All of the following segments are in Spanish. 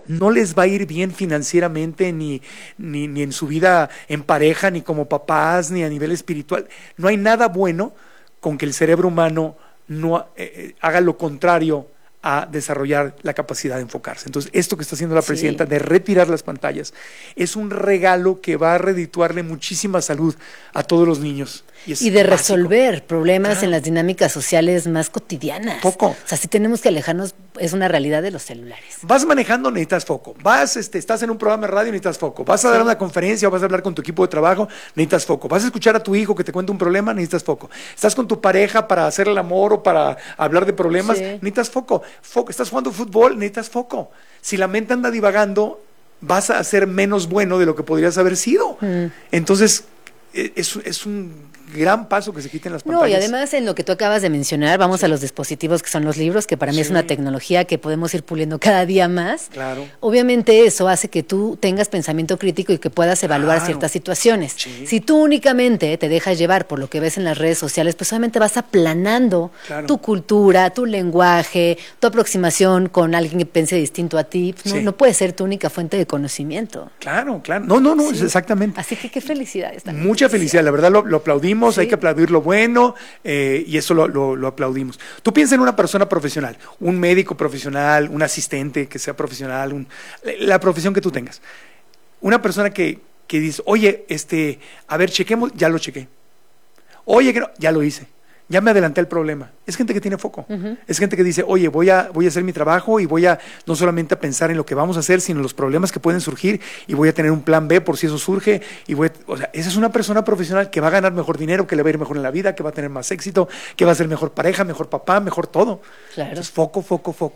no les va a ir bien financieramente, ni en su vida en pareja, ni como papás, ni a nivel espiritual. No hay nada bueno con que el cerebro humano no haga lo contrario a desarrollar la capacidad de enfocarse. Entonces, esto que está haciendo la presidenta de retirar las pantallas es un regalo que va a redituarle muchísima salud a todos los niños. Y de resolver problemas en las dinámicas sociales más cotidianas. Foco. O sea, si tenemos que alejarnos, es una realidad de los celulares. Vas manejando, necesitas foco. Estás en un programa de radio, necesitas foco. Vas a dar una conferencia o vas a hablar con tu equipo de trabajo, necesitas foco. Vas a escuchar a tu hijo que te cuenta un problema, necesitas foco. Estás con tu pareja para hacer el amor o para hablar de problemas, necesitas foco. Estás jugando fútbol, necesitas foco. Si la mente anda divagando, vas a ser menos bueno de lo que podrías haber sido. Entonces, es un gran paso que se quiten las pantallas. No, y además en lo que tú acabas de mencionar, vamos a los dispositivos que son los libros, que para mí es una tecnología que podemos ir puliendo cada día más. Claro. Obviamente eso hace que tú tengas pensamiento crítico y que puedas evaluar ciertas situaciones. Sí. Si tú únicamente te dejas llevar por lo que ves en las redes sociales, pues obviamente vas aplanando tu cultura, tu lenguaje, tu aproximación con alguien que piense distinto a ti. No puede ser tu única fuente de conocimiento. Claro. No, exactamente. Así que qué felicidad. Mucha felicidad, la verdad lo aplaudimos. Hay que aplaudir lo bueno y eso lo aplaudimos. Tú piensa en una persona profesional, un médico profesional, un asistente que sea profesional, la profesión que tú tengas. Una persona que dice, oye, a ver, chequemos, ya lo chequé. Oye, que no, ya lo hice. Ya me adelanté al problema. Es gente que tiene foco. Es gente que dice, oye, voy a hacer mi trabajo y voy a no solamente a pensar en lo que vamos a hacer, sino en los problemas que pueden surgir y voy a tener un plan B por si eso surge. Esa es una persona profesional que va a ganar mejor dinero, que le va a ir mejor en la vida, que va a tener más éxito, que va a ser mejor pareja, mejor papá, mejor todo. Claro. Entonces, foco.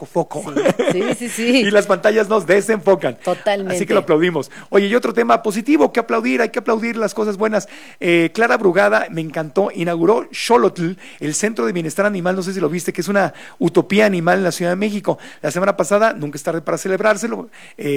Sí. Y las pantallas nos desenfocan. Totalmente. Así que lo aplaudimos. Oye, y otro tema positivo hay que aplaudir las cosas buenas. Clara Brugada, me encantó, inauguró Xolotl, el Centro de Bienestar Animal, no sé si lo viste, que es una utopía animal en la Ciudad de México. La semana pasada, nunca es tarde para celebrárselo,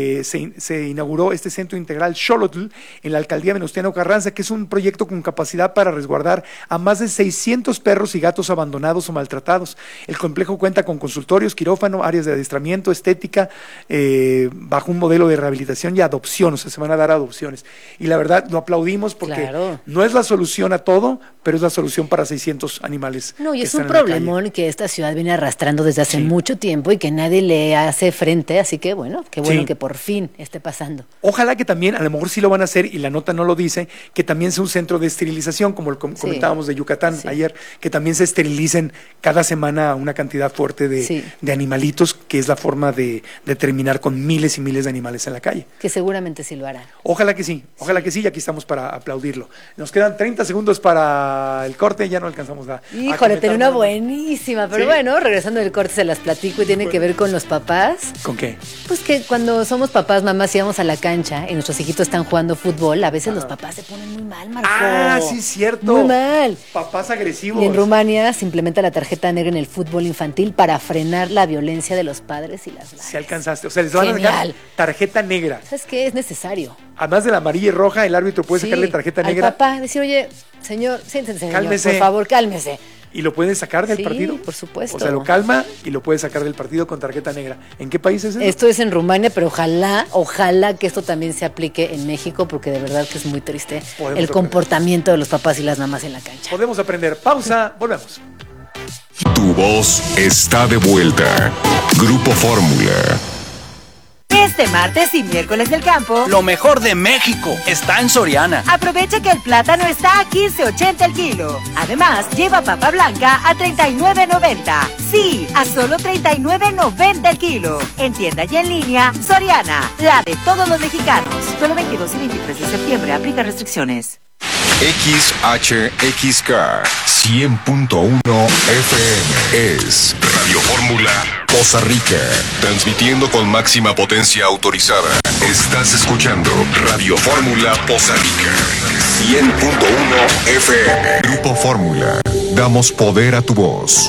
se inauguró este Centro Integral Xolotl en la Alcaldía Venustiano Carranza, que es un proyecto con capacidad para resguardar a más de 600 perros y gatos abandonados o maltratados. El complejo cuenta con consultorios, quirófano, áreas de adiestramiento, estética, bajo un modelo de rehabilitación y adopción, o sea, se van a dar adopciones. Y la verdad, lo aplaudimos porque no es la solución a todo, pero es la solución para 600 animales. No, y es un problemón que esta ciudad viene arrastrando desde hace mucho tiempo y que nadie le hace frente, así que bueno que por fin esté pasando. Ojalá que también, a lo mejor sí lo van a hacer y la nota no lo dice, que también sea un centro de esterilización, como comentábamos de Yucatán ayer, que también se esterilicen cada semana una cantidad fuerte de animalitos, que es la forma de terminar con miles y miles de animales en la calle. Que seguramente sí lo harán. Ojalá que sí, y aquí estamos para aplaudirlo. Nos quedan 30 segundos para el corte, ya no alcanzamos a Híjole, tenía una buenísima, pero bueno, regresando del corte se las platico y tiene que ver con los papás. ¿Con qué? Pues que cuando somos papás, mamás, íbamos a la cancha y nuestros hijitos están jugando fútbol, a veces los papás se ponen muy mal, Marco. Sí, cierto. Muy mal. Papás agresivos. Y en Rumania se implementa la tarjeta negra en el fútbol infantil para frenar la violencia de los padres y las madres. Si alcanzaste, o sea, les van a sacar tarjeta negra. ¿Sabes qué? Es necesario. Además de la amarilla y roja, el árbitro puede sacarle tarjeta negra. Al papá, decir, oye, señor, siéntense, cálmese, señor, por favor, cálmese. ¿Y lo pueden sacar del partido? Por supuesto. O sea, lo calma y lo puede sacar del partido con tarjeta negra. ¿En qué país es eso? Esto es en Rumania, pero ojalá que esto también se aplique en México, porque de verdad que es muy triste el comportamiento de los papás y las mamás en la cancha. Podemos aprender. Pausa, volvemos. Tu voz está de vuelta. Grupo Fórmula. Este martes y miércoles del campo, lo mejor de México está en Soriana. Aprovecha que el plátano está a $15.80 el kilo. Además, lleva papa blanca a $39.90. Sí, a solo $39.90 el kilo. En tienda y en línea, Soriana, la de todos los mexicanos. Solo 22 y 23 de septiembre, aplica restricciones. XHXK 100.1 FM es Radio Fórmula Poza Rica, transmitiendo con máxima potencia autorizada. Estás escuchando Radio Fórmula Poza Rica 100.1 FM. Grupo Fórmula, damos poder a tu voz.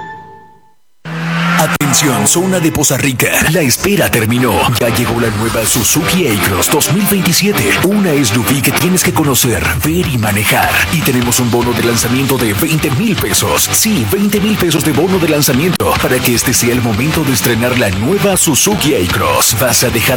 Atención, zona de Poza Rica. La espera terminó. Ya llegó la nueva Suzuki A-Cross 2027. Una SUV que tienes que conocer, ver y manejar. Y tenemos un bono de lanzamiento de 20,000 pesos. Sí, 20,000 pesos de bono de lanzamiento para que este sea el momento de estrenar la nueva Suzuki A-Cross. Vas a dejar